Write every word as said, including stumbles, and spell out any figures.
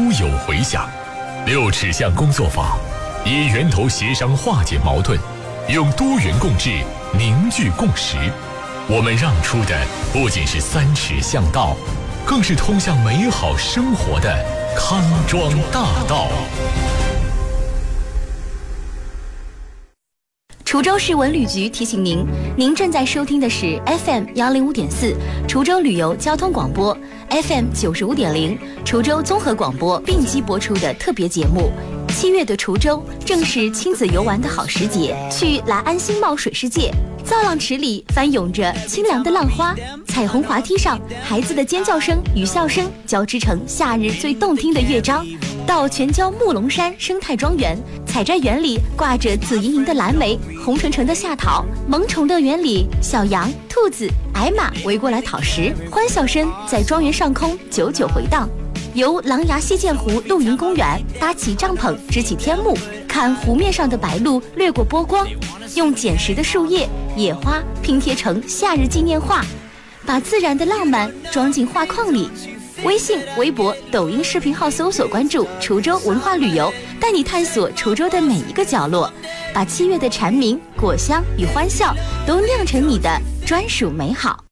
有回响。六尺巷工作坊以源头协商化解矛盾，用多元共治凝聚共识。我们让出的不仅是三尺巷道，更是通向美好生活的康庄大道。 滁州市文旅局提醒您，您正在收听的是 F M 幺零五点四滁州旅游交通广播 ，F M 九十五点零滁州综合广播并机播出的特别节目。七月的滁州正是亲子游玩的好时节，去来安新茂水世界，造浪池里翻涌着清凉的浪花，彩虹滑梯上孩子的尖叫声与笑声交织成夏日最动听的乐章。到全椒木龙山生态庄园，采摘园里挂着紫莹莹的蓝莓，红橙橙的夏桃，萌宠乐园里小羊、兔子、矮马围过来讨食，欢笑声在庄园上空久久回荡。游狼牙溪涧湖露营公园，搭起帐篷支起天幕，看湖面上的白鹭掠过波光，用捡拾的树叶、野花拼贴成夏日纪念画，把自然的浪漫装进画框里。微信、微博、抖音视频号搜索关注滁州文化旅游，带你探索滁州的每一个角落，把七月的蝉鸣、果香与欢笑都酿成你的专属美好。